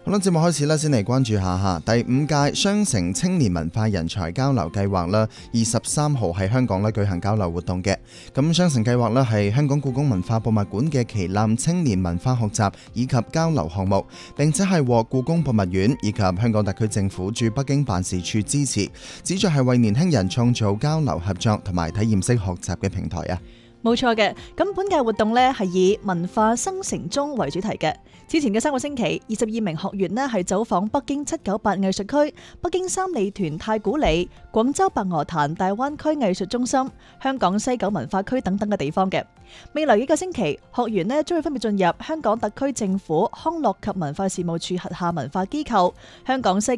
好啦，節目開始啦，先嚟關注下第5屆雙城青年文化人才交流計劃啦，23號喺香港舉行交流活動嘅。咁雙城計劃咧係香港故宮文化博物館嘅旗艦青年文化學習以及交流項目，並且係獲故宮博物院以及香港特區政府駐北京辦事處支持，旨在係為年輕人創造交流合作同埋體驗式學習嘅平台啊。 冇錯嘅，咁本屆活動呢係以文化生成中為主題嘅。之前嘅3個星期，22名學員呢係走訪北京798藝術區、北京三里屯太古里、廣州白鵝潭大灣區藝術中心、香港西九文化區等等嘅地方嘅。未來幾個星期，學員呢將會分別進入香港特區政府康樂及文化事務處轄下文化機構、香港西